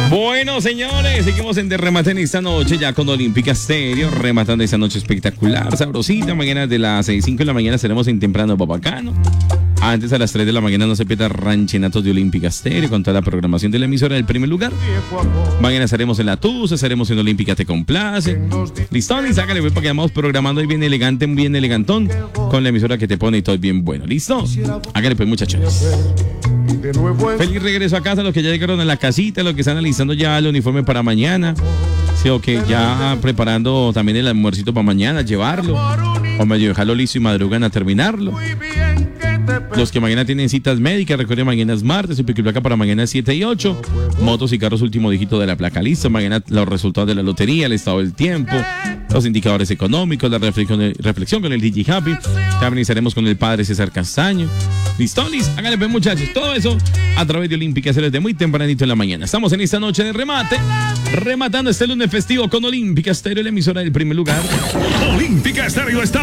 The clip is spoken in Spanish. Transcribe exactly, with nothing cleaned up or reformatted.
Bueno, señores, seguimos en De Remate en esta noche, ya con Olímpica Stereo, rematando esta noche espectacular, sabrosita. Mañana de las cinco de la mañana estaremos en Temprano Papacano. Antes, a las tres de la mañana, no se pierda Ranchenatos de Olímpica Stereo con toda la programación de la emisora del primer lugar. Mañana estaremos en La Tusa, estaremos en Olímpica Te Complace. Listo, y sácale, para que vamos programando ahí bien elegante, bien elegantón, con la emisora que te pone y todo bien bueno. ¿Listo? Hágale pues, muchachos. Feliz regreso a casa, los que ya llegaron a la casita, los que están alistando ya el uniforme para mañana. Sí, o que ya preparando también el almuercito para mañana, llevarlo. O medio dejarlo listo y madrugan a terminarlo. Los que mañana tienen citas médicas, recuerden, mañana es martes, su pico y placa para mañana es siete y ocho. Motos y carros, último dígito de la placa, listo. Mañana los resultados de la lotería, el estado del tiempo, los indicadores económicos, la reflexión, reflexión con el D J Happy. También estaremos con el padre César Castaño. Listonis, háganle ver, muchachos, todo eso a través de Olímpica Stereo desde muy tempranito en la mañana. Estamos en esta noche de remate, rematando este lunes festivo con Olímpica Stereo, la emisora del primer lugar. Olímpica Stereo está